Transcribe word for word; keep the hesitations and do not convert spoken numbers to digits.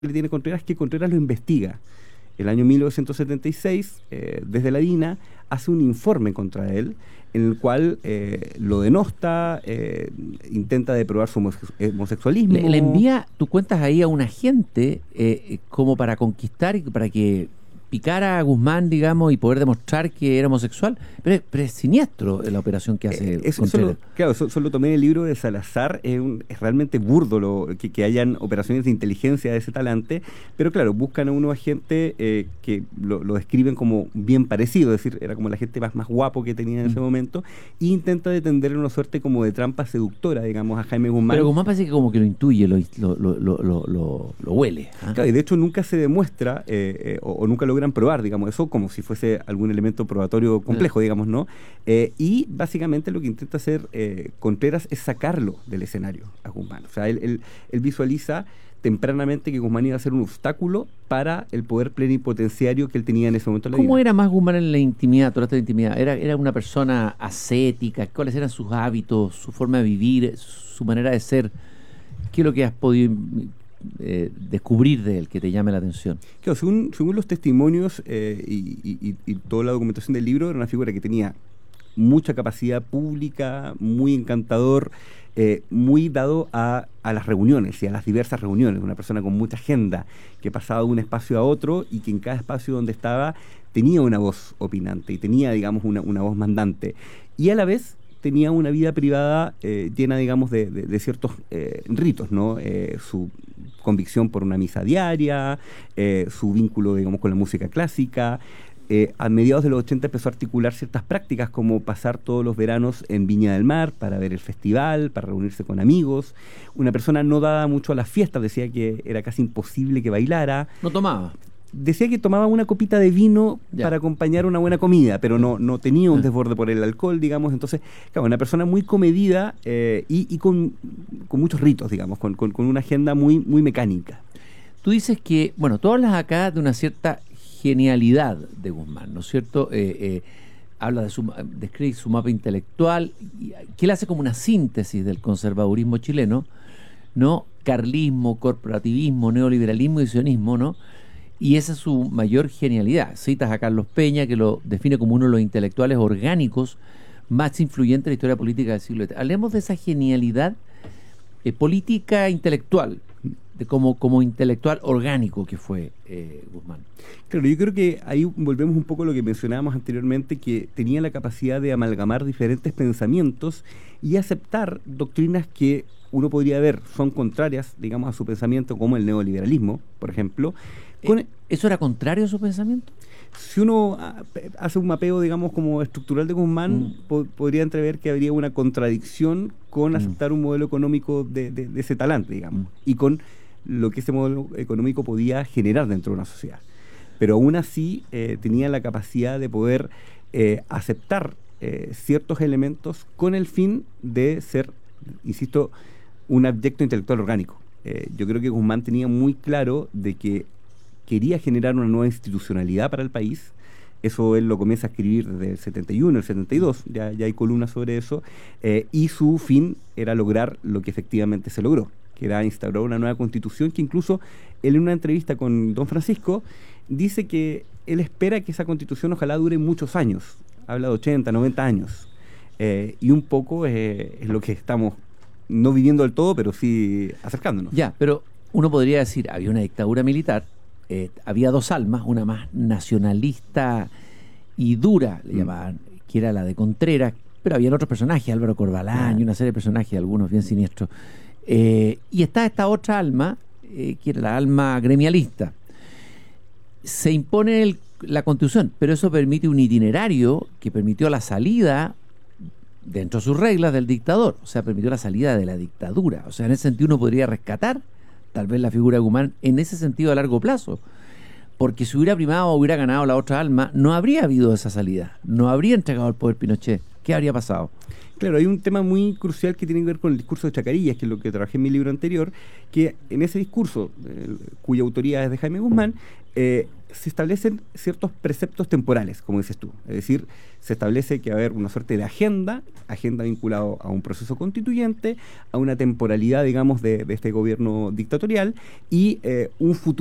que tiene Contreras es que Contreras lo investiga. El año mil novecientos setenta y seis, eh, desde la DINA, hace un informe contra él, en el cual eh, lo denosta, eh, intenta deprobar su homosexualismo. Le, le envía, tú cuentas ahí a un agente eh, como para conquistar y para que picara a Guzmán, digamos, y poder demostrar que era homosexual, pero es, pero es siniestro la operación que hace eh, eso, Contreras. Eso lo, claro, eso, eso lo tomé del libro de Salazar, es, un, es realmente burdo lo, que, que hayan operaciones de inteligencia de ese talante, pero claro, buscan a unos agentes eh, que lo, lo describen como bien parecido, es decir, era como la gente más, más guapo que tenía en mm. ese momento, e intenta detender una suerte como de trampa seductora, digamos, a Jaime Guzmán. Pero Guzmán parece que como que lo intuye, lo, lo, lo, lo, lo, lo huele. ¿eh? Claro, y de hecho nunca se demuestra, eh, eh, o, o nunca logra probar, digamos, eso como si fuese algún elemento probatorio complejo, digamos, ¿no? Eh, y básicamente lo que intenta hacer eh, Contreras es sacarlo del escenario a Guzmán. O sea, él, él, él visualiza tempranamente que Guzmán iba a ser un obstáculo para el poder plenipotenciario que él tenía en ese momento en la vida. ¿Cómo era más Guzmán en la intimidad, toda esta intimidad? ¿Era, era una persona ascética? ¿Cuáles eran sus hábitos, su forma de vivir, su manera de ser? ¿Qué es lo que has podido Eh, descubrir de él que te llame la atención? Claro, según, según los testimonios eh, y, y, y toda la documentación del libro, era una figura que tenía mucha capacidad pública, muy encantador, eh, muy dado a, a las reuniones y a las diversas reuniones, una persona con mucha agenda, que pasaba de un espacio a otro y que en cada espacio donde estaba tenía una voz opinante y tenía, digamos, una, una voz mandante. Y a la vez tenía una vida privada eh, llena, digamos, de, de, de ciertos eh, ritos, ¿no? Eh, su convicción por una misa diaria, eh, su vínculo, digamos, con la música clásica. Eh, a mediados de los ochenta empezó a articular ciertas prácticas como pasar todos los veranos en Viña del Mar para ver el festival, para reunirse con amigos. Una persona no dada mucho a las fiestas, decía que era casi imposible que bailara. ¿No tomaba? Decía que tomaba una copita de vino ya. para acompañar una buena comida, pero no, no tenía un ah. desborde por el alcohol, digamos. Entonces, claro, una persona muy comedida eh, y, y con, con muchos ritos, digamos, con, con, con una agenda muy, muy mecánica. Tú dices que, bueno, tú hablas acá de una cierta genialidad de Guzmán, ¿no es cierto? Eh, eh, habla de su, describe su mapa intelectual, que él hace como una síntesis del conservadurismo chileno, ¿no? Carlismo, corporativismo, neoliberalismo y sionismo, ¿no? Y esa es su mayor genialidad. Citas a Carlos Peña, que lo define como uno de los intelectuales orgánicos más influyentes de la historia política del siglo veinte. Hablemos de esa genialidad eh, política intelectual, de como, como intelectual orgánico que fue eh, Guzmán. Claro, yo creo que ahí volvemos un poco a lo que mencionábamos anteriormente, que tenía la capacidad de amalgamar diferentes pensamientos y aceptar doctrinas que uno podría ver son contrarias, digamos, a su pensamiento, como el neoliberalismo, por ejemplo. Con, ¿Eso era contrario a su pensamiento? Si uno hace un mapeo, digamos, como estructural de Guzmán, mm. po podría entrever que habría una contradicción con mm. aceptar un modelo económico de, de, de ese talante, digamos, mm. y con lo que ese modelo económico podía generar dentro de una sociedad. Pero aún así eh, tenía la capacidad de poder eh, aceptar eh, ciertos elementos con el fin de ser, insisto, un abyecto intelectual orgánico. Eh, yo creo que Guzmán tenía muy claro de que quería generar una nueva institucionalidad para el país. Eso él lo comienza a escribir desde el setenta y uno, el setenta y dos, ya, ya hay columnas sobre eso, eh, y su fin era lograr lo que efectivamente se logró, que era instaurar una nueva constitución, que incluso él en una entrevista con don Francisco dice que él espera que esa constitución ojalá dure muchos años, habla de ochenta, noventa años, eh, y un poco eh, es lo que estamos no viviendo del todo, pero sí acercándonos. Ya, pero uno podría decir, había una dictadura militar, Eh, había dos almas, una más nacionalista y dura, le mm. llamaban, que era la de Contreras, pero había otros personajes, Álvaro Corbalán y una serie de personajes, algunos bien siniestros. Eh, y está esta otra alma, eh, que era la alma gremialista. Se impone el, la Constitución, pero eso permite un itinerario que permitió la salida, dentro de sus reglas, del dictador. O sea, permitió la salida de la dictadura. O sea, en ese sentido uno podría rescatar tal vez la figura de Guzmán en ese sentido a largo plazo, porque si hubiera primado o hubiera ganado la otra alma, no habría habido esa salida, no habría entregado el poder Pinochet. ¿qué habría pasado? Claro, hay un tema muy crucial que tiene que ver con el discurso de Chacarillas, que es lo que trabajé en mi libro anterior, que en ese discurso, eh, cuya autoría es de Jaime Guzmán, eh, se establecen ciertos preceptos temporales, como dices tú. Es decir, se establece que va a haber una suerte de agenda, agenda vinculado a un proceso constituyente, a una temporalidad, digamos, de, de este gobierno dictatorial y eh, un futuro